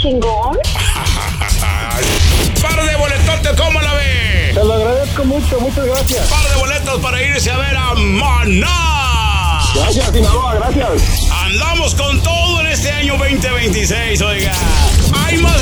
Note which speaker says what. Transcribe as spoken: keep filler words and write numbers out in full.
Speaker 1: chingón.
Speaker 2: Par de boletotes, ¿cómo la ve?
Speaker 3: Te lo agradezco mucho, muchas gracias.
Speaker 2: Par de boletos para irse a ver a Maná.
Speaker 3: Gracias, Sinaloa, gracias.
Speaker 2: Andamos con todo en este año veinte veintiséis, oiga. Hay más